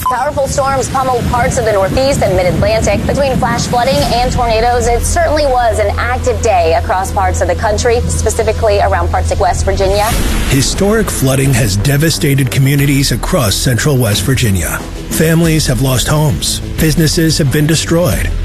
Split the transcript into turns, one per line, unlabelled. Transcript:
Powerful storms pummeled parts of the Northeast and Mid-Atlantic. Between flash flooding and tornadoes, it certainly was an active day across parts of the country, specifically around parts of West Virginia.
Historic flooding has devastated communities across central West Virginia. Families have lost homes. Businesses have been destroyed.